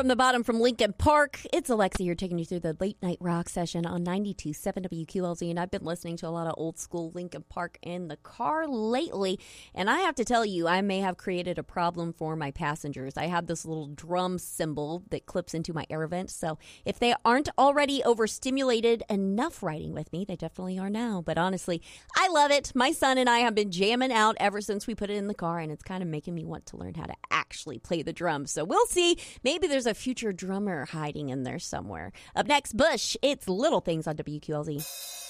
from the bottom from Lincoln Park. It's Alexa here taking you through the late night rock session on 92.7 WQLZ. And I've been listening to a lot of old school Lincoln Park in the car lately. And I have to tell you, I may have created a problem for my passengers. I have this little drum cymbal that clips into my air vent. So if they aren't already overstimulated enough riding with me, they definitely are now. But honestly, I love it. My son and I have been jamming out ever since we put it in the car. And it's kind of making me want to learn how to actually play the drums. So we'll see. Maybe there's a future drummer hiding in there somewhere. Up next, Bush. It's Little Things on WQLZ.